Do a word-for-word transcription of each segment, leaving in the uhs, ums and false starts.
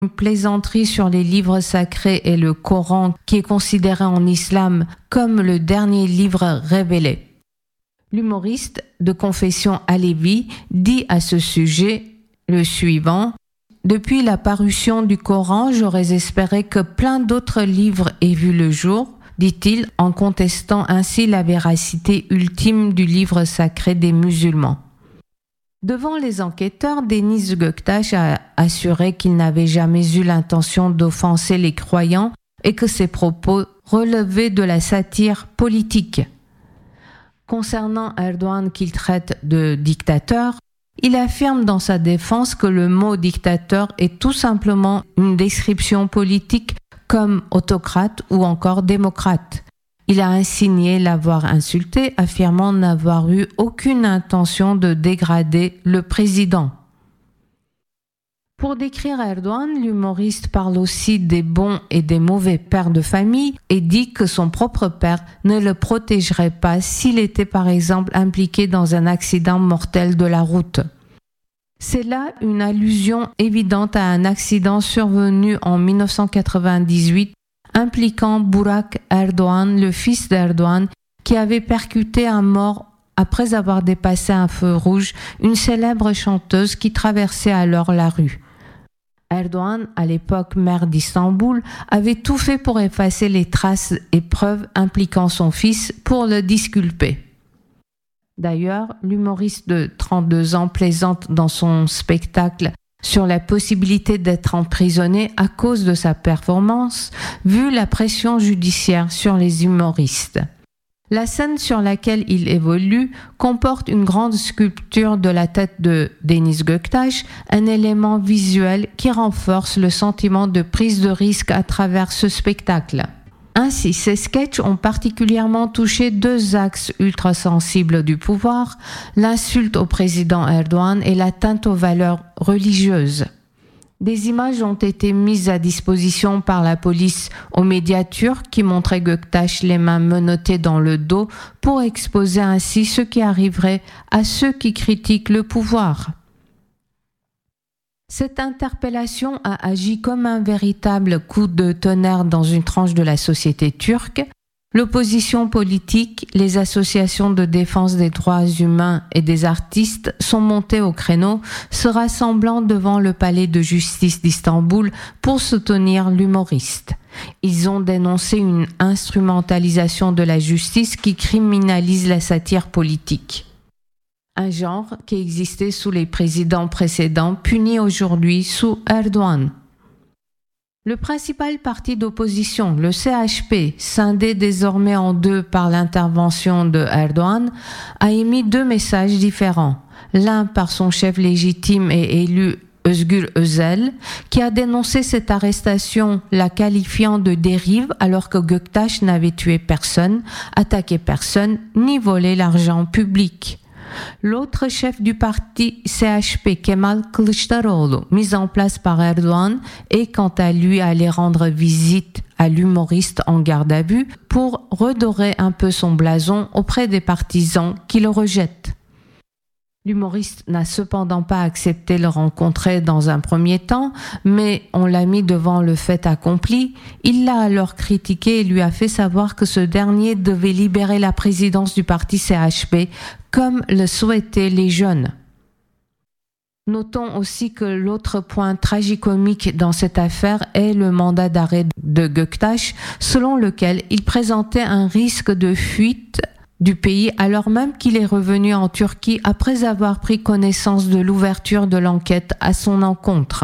une plaisanterie sur les livres sacrés et le Coran qui est considéré en islam comme le dernier livre révélé. L'humoriste de confession alévi dit à ce sujet le suivant: « Depuis la parution du Coran, j'aurais espéré que plein d'autres livres aient vu le jour, dit-il, en contestant ainsi la véracité ultime du livre sacré des musulmans. » Devant les enquêteurs, Deniz Göktaş a assuré qu'il n'avait jamais eu l'intention d'offenser les croyants et que ses propos relevaient de la satire politique. Concernant Erdogan qu'il traite de dictateur, il affirme dans sa défense que le mot dictateur est tout simplement une description politique comme autocrate ou encore démocrate. Il a insigné l'avoir insulté, affirmant n'avoir eu aucune intention de dégrader le président. Pour décrire Erdogan, l'humoriste parle aussi des bons et des mauvais pères de famille et dit que son propre père ne le protégerait pas s'il était par exemple impliqué dans un accident mortel de la route. C'est là une allusion évidente à un accident survenu en dix-neuf cent quatre-vingt-dix-huit impliquant Burak Erdogan, le fils d'Erdogan, qui avait percuté à mort après avoir dépassé un feu rouge une célèbre chanteuse qui traversait alors la rue. Erdogan, à l'époque maire d'Istanbul, avait tout fait pour effacer les traces et preuves impliquant son fils pour le disculper. D'ailleurs, l'humoriste de trente-deux ans plaisante dans son spectacle sur la possibilité d'être emprisonné à cause de sa performance, vu la pression judiciaire sur les humoristes. La scène sur laquelle il évolue comporte une grande sculpture de la tête de Deniz Göktaş, un élément visuel qui renforce le sentiment de prise de risque à travers ce spectacle. Ainsi, ces sketchs ont particulièrement touché deux axes ultra-sensibles du pouvoir, l'insulte au président Erdogan et l'atteinte aux valeurs religieuses. Des images ont été mises à disposition par la police aux médias turcs qui montraient Göktaş les mains menottées dans le dos pour exposer ainsi ce qui arriverait à ceux qui critiquent le pouvoir. Cette interpellation a agi comme un véritable coup de tonnerre dans une tranche de la société turque. L'opposition politique, les associations de défense des droits humains et des artistes sont montées au créneau, se rassemblant devant le palais de justice d'Istanbul pour soutenir l'humoriste. Ils ont dénoncé une instrumentalisation de la justice qui criminalise la satire politique. Un genre qui existait sous les présidents précédents, puni aujourd'hui sous Erdogan. Le principal parti d'opposition, le C H P, scindé désormais en deux par l'intervention de Erdogan, a émis deux messages différents. L'un par son chef légitime et élu Özgür Özel, qui a dénoncé cette arrestation, la qualifiant de dérive alors que Göktaş n'avait tué personne, attaqué personne, ni volé l'argent public. L'autre chef du parti C H P, Kemal Kılıçdaroğlu, mis en place par Erdogan, est quant à lui allé rendre visite à l'humoriste en garde à vue pour redorer un peu son blason auprès des partisans qui le rejettent. L'humoriste n'a cependant pas accepté le rencontrer dans un premier temps, mais on l'a mis devant le fait accompli. Il l'a alors critiqué et lui a fait savoir que ce dernier devait libérer la présidence du parti C H P, comme le souhaitaient les jeunes. Notons aussi que l'autre point tragicomique dans cette affaire est le mandat d'arrêt de Göktaş, selon lequel il présentait un risque de fuite du pays alors même qu'il est revenu en Turquie après avoir pris connaissance de l'ouverture de l'enquête à son encontre.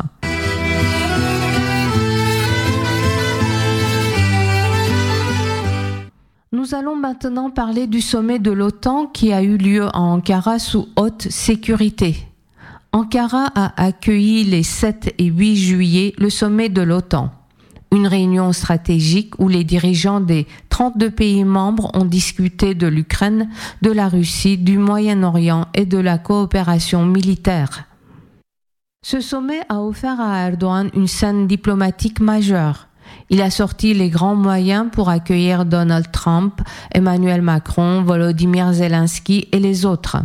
Nous allons maintenant parler du sommet de l'OTAN qui a eu lieu à Ankara sous haute sécurité. Ankara a accueilli les sept et huit juillet le sommet de l'OTAN. Une réunion stratégique où les dirigeants des trente-deux pays membres ont discuté de l'Ukraine, de la Russie, du Moyen-Orient et de la coopération militaire. Ce sommet a offert à Erdogan une scène diplomatique majeure. Il a sorti les grands moyens pour accueillir Donald Trump, Emmanuel Macron, Volodymyr Zelensky et les autres.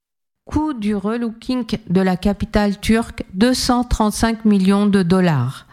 Coût du relooking de la capitale turque, deux cent trente-cinq millions de dollars.